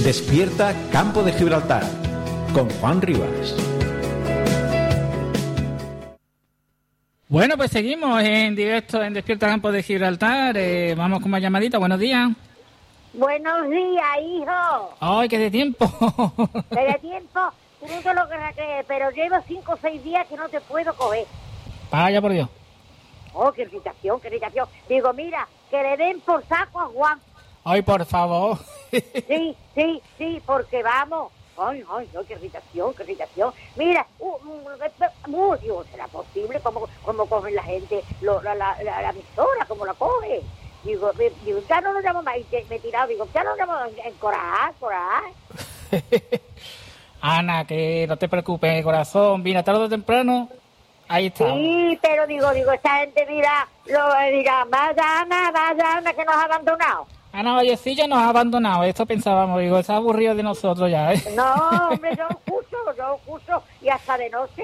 Despierta Campo de Gibraltar con Juan Rivas. Bueno, pues seguimos en directo en Despierta Campo de Gibraltar. Vamos con más llamadita. Buenos días. Buenos días, hijo. ¡Ay, qué de tiempo! ¿Qué de tiempo? Tú no te lo crees, pero llevo 5 o 6 días que no te puedo coger. Vaya por Dios. Oh, qué irritación, qué irritación. Digo, mira, que le den por saco a Juan. ¡Ay, por favor! Sí, porque vamos. Ay, qué irritación, qué irritación. Mira, digo, ¿será posible? ¿Cómo cogen la gente la emisora? ¿Cómo la coge? Digo, ya no lo llamo más. Y me he tirado, digo, ya no lo llamo en coraje. Ana, que no te preocupes, corazón. Mira, tarde o temprano, ahí está. Sí, pero digo, esta gente dirá, vaya Ana, que nos ha abandonado. Ana Vallecilla nos ha abandonado, esto pensábamos, digo, está aburrido de nosotros ya, ¿eh? No, hombre, yo escucho, y hasta de noche,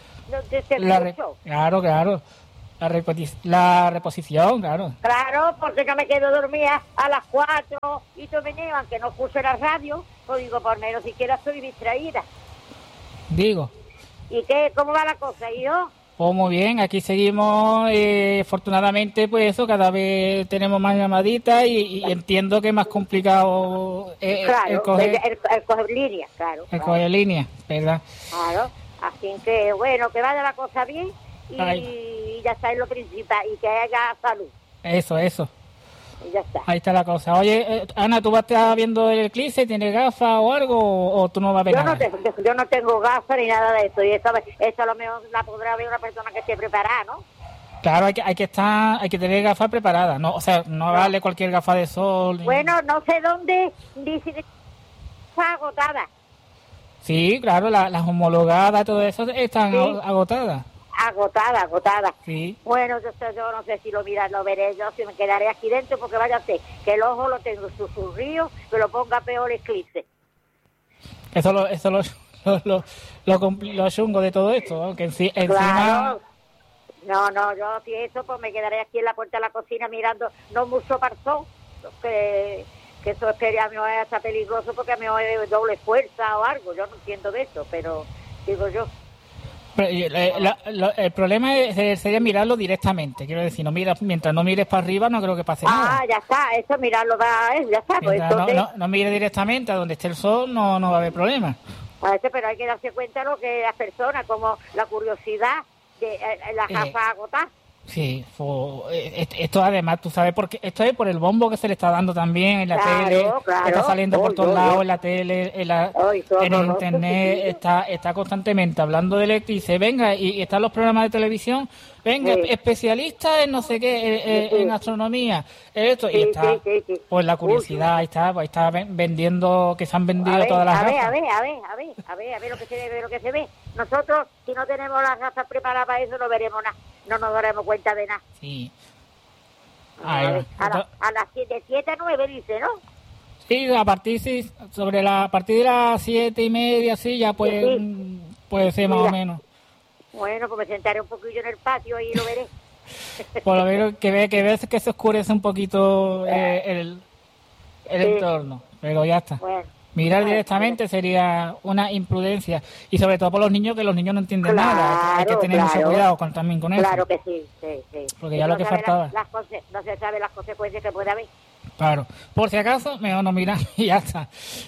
Claro, la reposición, claro. Claro, porque yo me quedo dormida a las 4 y tú venías, aunque no escucho la radio, pues digo, por menos siquiera estoy distraída. Digo. ¿Y qué? ¿Cómo va la cosa, hijo? Pues muy bien, aquí seguimos, afortunadamente, pues eso, cada vez tenemos más llamaditas y entiendo que es más complicado el coger líneas, claro. El coger líneas, ¿verdad? Claro, así que bueno, que vaya la cosa bien y ya está, es lo principal, y que haya salud. Eso. Y ya está. Ahí está la cosa. Oye, Ana, ¿tú vas a estar viendo el eclipse? ¿Tienes gafas o algo? ¿O tú no vas a ver nada? Yo no tengo gafas ni nada de eso. Y eso a lo mejor la podrá ver una persona que esté preparada, ¿no? Claro, hay que tener gafas preparadas. No, o sea, no vale cualquier gafa de sol. Bueno, no sé dónde dice que está agotada. Sí, claro, las homologadas, todo eso están agotadas. Agotada. Sí. Bueno, yo no sé si lo veré yo, si me quedaré aquí dentro, porque vaya a ser que el ojo lo tengo susurrío, que lo ponga peor eclipse. Eso lo chungo de todo esto, ¿no? Que encima... Claro. No, yo si eso, pues me quedaré aquí en la puerta de la cocina mirando, no mucho parzón, que eso a mí es hasta peligroso, porque a mí es doble fuerza o algo, yo no entiendo de eso, pero digo yo. El problema sería mirarlo directamente, quiero decir, mientras no mires para arriba no creo que pase nada. Ya está, eso mirarlo ya está. Pues entonces... no mires directamente a donde esté el sol, no va a haber problema. Pero hay que darse cuenta de lo que las personas, como la curiosidad de las gafas agotadas. Sí, esto además, tú sabes, porque esto es por el bombo que se le está dando también en la tele, está saliendo por todos lados, en la tele, en el internet, está constantemente hablando de eclipse, venga, y están los programas de televisión, venga, especialistas en no sé qué, en astronomía, esto, y está, pues la curiosidad, ahí está vendiendo, que se han vendido todas las gafas. A ver lo que se ve. Nosotros, si no tenemos las gafas preparadas para eso, no veremos nada. No nos daremos cuenta de nada. Sí. A las 7 a 9 dice, ¿no? Sí, a partir de las 7:30, sí, ya puede ser más o menos. Bueno, pues me sentaré un poquillo en el patio y lo veré. Por lo menos que ves que se oscurece un poquito el entorno, pero ya está. Bueno. Mirar directamente sería una imprudencia. Y sobre todo por los niños, que los niños no entienden nada. Hay que tener mucho cuidado también con eso. Claro que sí. Porque ya lo que faltaba. No se sabe las consecuencias que puede haber. Claro. Por si acaso, mejor no mirar y ya está.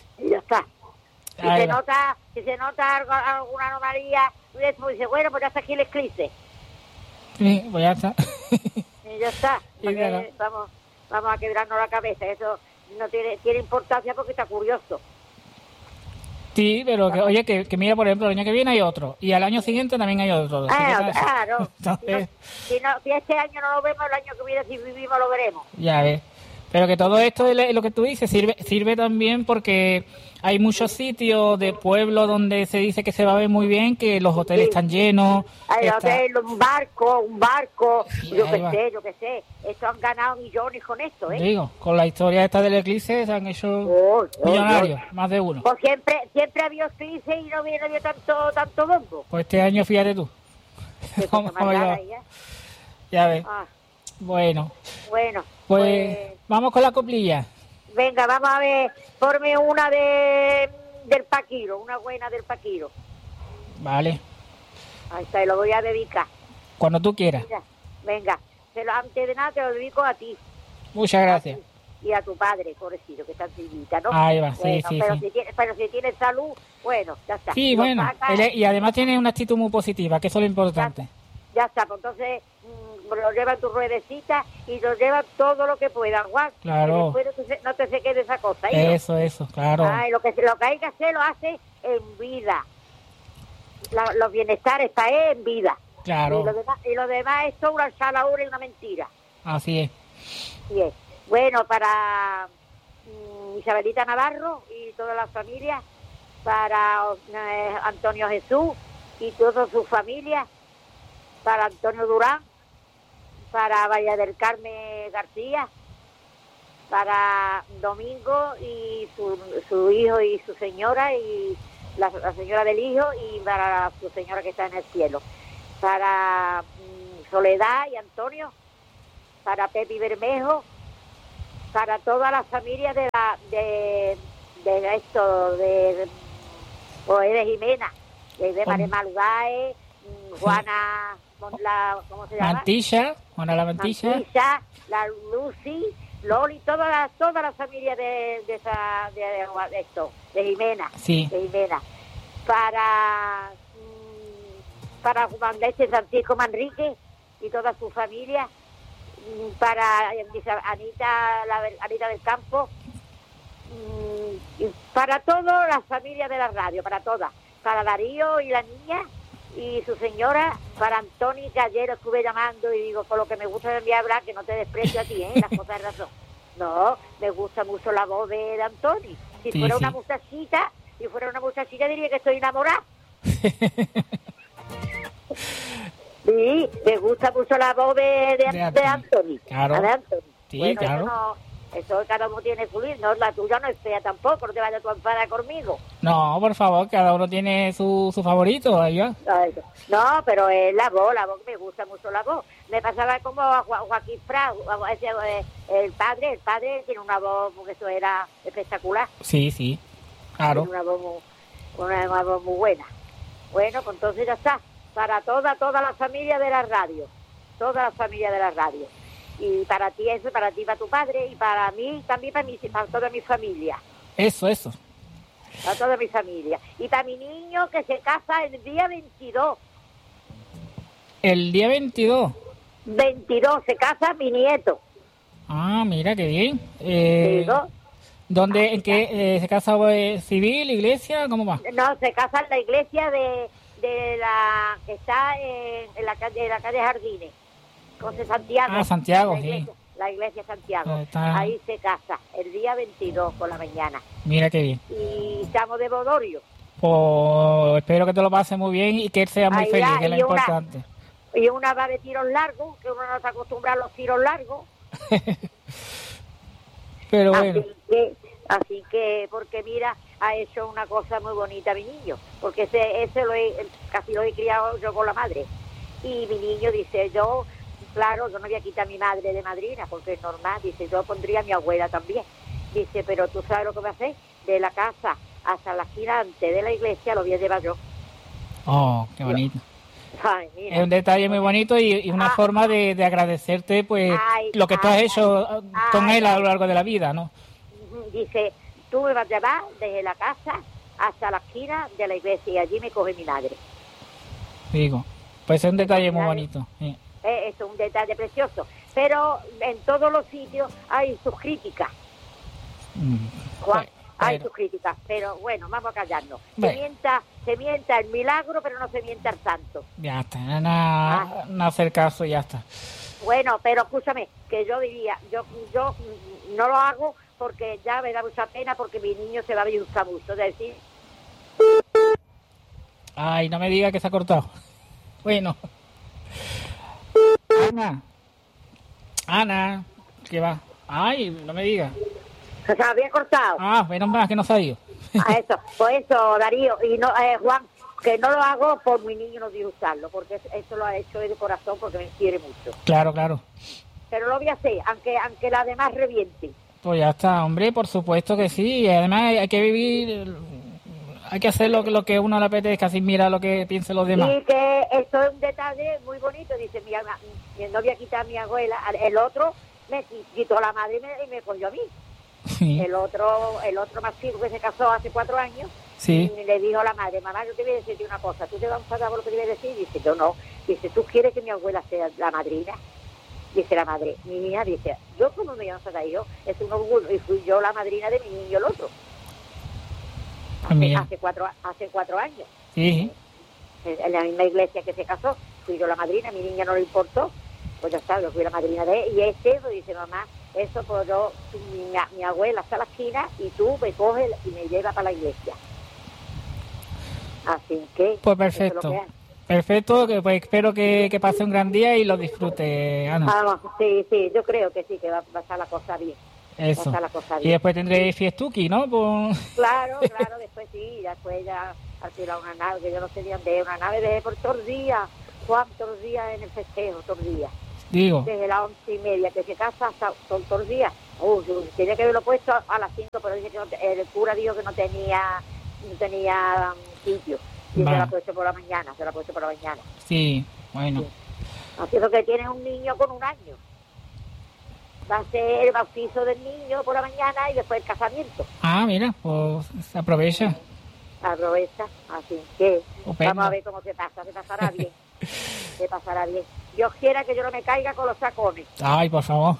Si se nota alguna anomalía, pues dice, bueno, pues ya está aquí el eclipse. Sí, pues ya está. Y ya está. Vamos a quebrarnos la cabeza. Eso no tiene importancia porque está curioso. Sí, pero que mira, por ejemplo, el año que viene hay otro, y al año siguiente también hay otro. Claro. Entonces, si este año no lo vemos, el año que viene, si vivimos, lo veremos. Ya ves. Pero que todo esto, lo que tú dices, sirve también porque hay muchos sitios de pueblos donde se dice que se va a ver muy bien, que los hoteles están llenos. Hay hotel, un barco, yo qué sé. Estos han ganado millones con esto, ¿eh? Digo, con la historia esta del eclipse se han hecho millonarios, más de uno. Pues siempre había eclipse y no había tanto bombo. Pues este año, fíjate tú. Ya ves. Bueno, pues vamos con la coplilla. Venga, vamos a ver, ponme una del Paquiro, una buena del Paquiro. Vale. Ahí está, y lo voy a dedicar. Cuando tú quieras. Mira, venga, antes de nada te lo dedico a ti. Muchas gracias. Y a tu padre, pobrecito, que está enfermita, ¿no? Ahí va, bueno, sí. pero si tiene salud, bueno, ya está. Sí, bueno, y además tiene una actitud muy positiva, que eso es lo importante. Ya está, pues entonces lo llevan tu ruedecita y lo llevan todo lo que puedan, Juan. Claro. Después no te se quede esa cosa. Eso, claro. Ay, lo que hay que hacer lo hace en vida. Los bienestares está en vida. Claro. Y lo demás es toda una saladura y una mentira. Así es. Sí es. Bueno, para Isabelita Navarro y toda la familia, para Antonio Jesús y toda su familia, para Antonio Durán, para Valla del Carmen García, para Domingo y su hijo y su señora y la señora del hijo y para su señora que está en el cielo, para Soledad y Antonio, para Pepi Bermejo, para todas las familias de Jimena, de María Malugae, Juana, ¿cómo se llama? Juana la Mantilla, la Lucy, Loli, todas las familias de Jimena, sí. De Jimena, para Juan Leche Francisco Manrique y toda su familia, para Anita del Campo, y para todas las familias de la radio, para todas, para Darío y la niña y su señora, para Antoni, que ayer estuve llamando y digo, con lo que me gusta de mí hablar, que no te desprecio a ti, las cosas de razón. No, me gusta mucho la voz de Antoni. Si fuera una muchachita diría que estoy enamorada. Sí, me gusta mucho la voz de Anthony. Claro. De Anthony. Sí, bueno, claro. Eso cada uno tiene su lindo. La tuya no es fea tampoco, no te vayas a enfadar conmigo. No, por favor, cada uno tiene su favorito. Ahí va. No, pero es la voz me gusta mucho la voz. Me pasaba como a Joaquín Frau, el padre tiene una voz, porque eso era espectacular. Sí, claro. Tiene una voz muy buena. Bueno, pues entonces ya está. Para toda la familia de la radio. Toda la familia de la radio. Y para ti eso, para ti, para tu padre, y para mí también, para toda mi familia. Eso. Para toda mi familia. Y para mi niño que se casa el día 22. ¿El día 22? 22, se casa mi nieto. Ah, mira, qué bien. ¿Dónde? ¿En qué se casa civil, iglesia? ¿Cómo va? No, se casa en la iglesia de la que está en la calle Jardines, José Santiago. Ah, Santiago, la iglesia Santiago. Está... Ahí se casa el día 22 por la mañana. Mira qué bien. Y estamos de bodorio. Pues espero que te lo pases muy bien y que él sea muy feliz, que es lo importante. Y una va de tiros largos, que uno no se acostumbra a los tiros largos. Pero bueno. Así que, porque mira, ha hecho una cosa muy bonita mi niño, porque ese casi lo he criado yo con la madre. Y mi niño dice, yo no voy a quitar a mi madre de madrina, porque es normal, dice, yo pondría a mi abuela también. Dice, pero tú sabes lo que me hace, de la casa hasta la esquina antes de la iglesia lo voy a llevar yo. Oh, qué bonito. Ay, mira. Es un detalle muy bonito y una forma de agradecerte pues lo que tú has hecho con él a lo largo de la vida, ¿no? Dice, tú me vas a llevar desde la casa hasta la esquina de la iglesia y allí me coge mi madre. Digo, pues es un detalle muy bonito. Sí. Es un detalle precioso, pero en todos los sitios hay sus críticas. Juan, hay sus críticas, pero bueno, vamos a callarnos. Se mienta el milagro, pero no se mienta el santo. Ya está, no hacer caso y ya está. Bueno, pero escúchame, que yo diría, yo no lo hago porque ya me da mucha pena, porque mi niño se va a gustar mucho, es decir... Ay, no me diga que se ha cortado. Bueno. Ana, ¿qué va? Ay, no me diga. Se había cortado. Menos mal que no se ha ido. Eso, pues eso, Darío, y no, Juan, que no lo hago por mi niño no disgustarlo, porque eso lo ha hecho de corazón porque me quiere mucho. Claro. Pero lo voy a hacer, aunque la demás reviente. Pues ya está, hombre, por supuesto que sí. Y además hay que vivir, hay que hacer lo que uno le apetezca, sin mirar lo que piensen los demás. Y que esto es un detalle muy bonito. Dice, mi novia quita a mi abuela, el otro me quitó la madre y me cogió a mí. Sí. El otro más chico que se casó hace 4 años, Sí. y le dijo a la madre, mamá, yo te voy a decirte una cosa, ¿tú te vas a enfadar por lo que te voy a decir? Dice, yo no. Dice, ¿tú quieres que mi abuela sea la madrina? Dice la madre, mi hija, dice, yo como me voy a enfadar yo, es un orgullo, y fui yo la madrina de mi niño el otro. Hace 4 años. Sí. En la misma iglesia que se casó, fui yo la madrina, a mi niña no le importó, pues ya está, yo fui la madrina de él, y eso, dice mamá, eso pues yo, mi abuela está a la esquina y tú me coges y me llevas para la iglesia. Así que... Pues perfecto. Perfecto, que pues espero que pase un gran día y lo disfrute, Ana. Sí, yo creo que sí, que va a estar la cosa bien. Eso. Va a estar la cosa bien. Y después tendré fiestuki, ¿no? Pues... Claro, después sí, después ya alquilar una nave, que yo no sé ni dónde es, una nave de por todos los días, Juan, todos los días en el festejo, todos los días. Digo. Desde las 11:30 que se casa hasta todos los días. Tenía que haberlo puesto a las 5, pero dice que el cura dijo que no tenía sitio. Y se lo ha puesto por la mañana, Sí, bueno. Sí. Así es que tiene un niño con 1 año. Va a ser el bautizo del niño por la mañana y después el casamiento. Ah, mira, pues se aprovecha. Aprovecha, así que Opendo. vamos a ver cómo se pasará bien. Se pasará bien. Dios quiera que yo no me caiga con los tacones. Ay, por favor.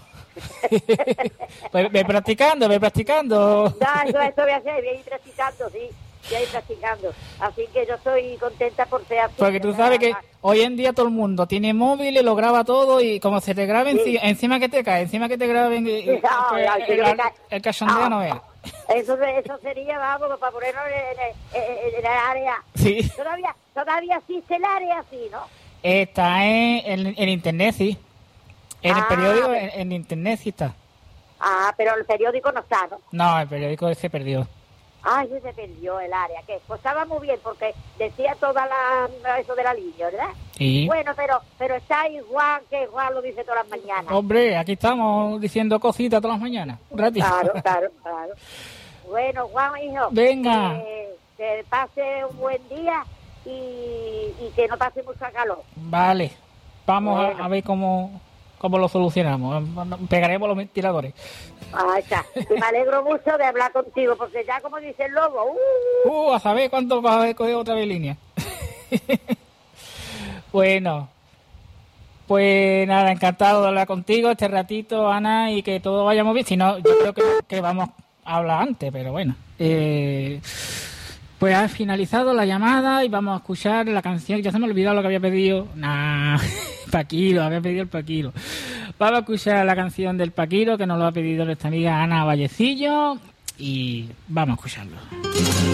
Pues ve practicando. No, eso voy a hacer, voy a ir practicando, sí. Voy a ir practicando. Así que yo estoy contenta por ser así. Porque tú sabes que hoy en día todo el mundo tiene móviles, lo graba todo y como se te grabe Sí. encima que te cae, encima que te graben el cachondeo no es. Eso sería, vamos, para ponerlo en el área. Sí. Todavía existe el área así, ¿no? Está en internet, sí. En el periódico, en internet sí está. Ah, pero el periódico no está, ¿no? No, el periódico se perdió. Ay, se perdió el área, que pues estaba muy bien porque decía toda eso de la línea, ¿verdad? Sí. Bueno, pero está igual que Juan lo dice todas las mañanas. Hombre, aquí estamos diciendo cositas todas las mañanas. Un ratito. Claro. Bueno, Juan, hijo. Venga. Que pase un buen día y que no pase mucha calor. Vale. Vamos Bueno. a ver cómo lo solucionamos. Pegaremos los ventiladores. Ahí está. Y me alegro mucho de hablar contigo, porque ya como dice el lobo, A saber cuánto vas a coger otra vez línea. Bueno, pues nada, encantado de hablar contigo este ratito, Ana, y que todo vaya muy bien. Si no, yo creo que vamos a hablar antes, pero bueno. Pues ha finalizado la llamada y vamos a escuchar la canción. Ya se me ha olvidado lo que había pedido. Paquiro, había pedido el Paquiro. Vamos a escuchar la canción del Paquiro que nos lo ha pedido nuestra amiga Ana Vallecillo y vamos a escucharlo.